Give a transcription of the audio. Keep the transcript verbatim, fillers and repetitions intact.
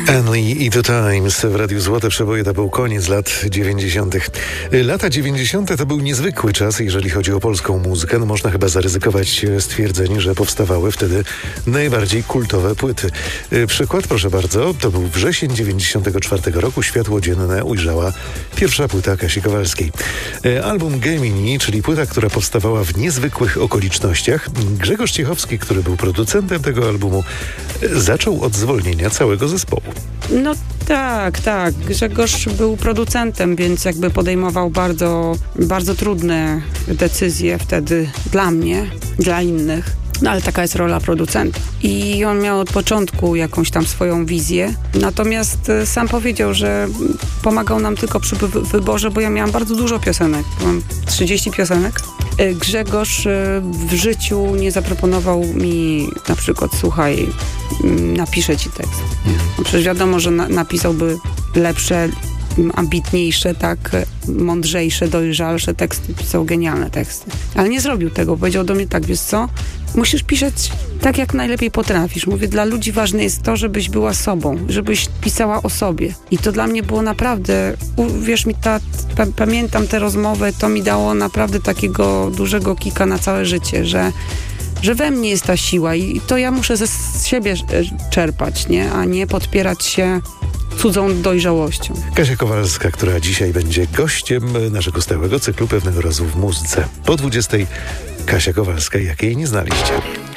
Only the Times w Radiu Złote Przeboje to był koniec lat dziewięćdziesiątych. Lata dziewięćdziesiąte to był niezwykły czas, jeżeli chodzi o polską muzykę. No można chyba zaryzykować stwierdzenie, że powstawały wtedy najbardziej kultowe płyty. Przykład, proszę bardzo, to był wrzesień dziewięćdziesiątego czwartego roku. Światło dzienne ujrzała pierwsza płyta Kasi Kowalskiej. Album Gemini, czyli płyta, która powstawała w niezwykłych okolicznościach. Grzegorz Ciechowski, który był producentem tego albumu, zaczął od zwolnienia całego zespołu. No tak, tak. Grzegorz był producentem, więc jakby podejmował bardzo, bardzo trudne decyzje wtedy dla mnie, dla innych. No ale taka jest rola producenta. I on miał od początku jakąś tam swoją wizję. Natomiast sam powiedział, że pomagał nam tylko przy wy- wyborze, bo ja miałam bardzo dużo piosenek. Mam trzydzieści piosenek. Grzegorz w życiu nie zaproponował mi na przykład, słuchaj, napiszę ci tekst. No przecież wiadomo, że na- napisałby lepsze, ambitniejsze, tak, mądrzejsze, dojrzalsze teksty, pisał genialne teksty. Ale nie zrobił tego. Powiedział do mnie tak, wiesz co, musisz pisać tak, jak najlepiej potrafisz. Mówię, dla ludzi ważne jest to, żebyś była sobą, żebyś pisała o sobie. I to dla mnie było naprawdę, uwierz mi, ta, pa, pamiętam tę rozmowę, to mi dało naprawdę takiego dużego kika na całe życie, że że we mnie jest ta siła i to ja muszę ze siebie czerpać, nie? A nie podpierać się cudzą dojrzałością. Kasia Kowalska, która dzisiaj będzie gościem naszego stałego cyklu Pewnego razu w muzyce. Po dwudziestej Kasia Kowalska, jakiej nie znaliście.